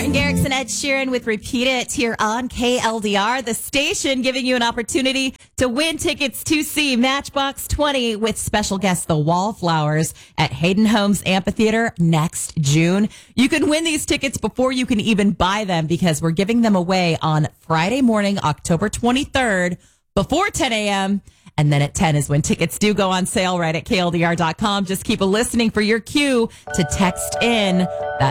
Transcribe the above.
Martin Garrix and Ed Sheeran with Repeat It here on KLDR, the station giving you an opportunity to win tickets to see Matchbox 20 with special guest The Wallflowers at Hayden Homes Amphitheater next June. You can win these tickets before you can even buy them because we're giving them away on Friday morning, October 23rd, before 10 a.m., and then at 10 is when tickets do go on sale right at KLDR.com. Just keep listening for your cue to text in that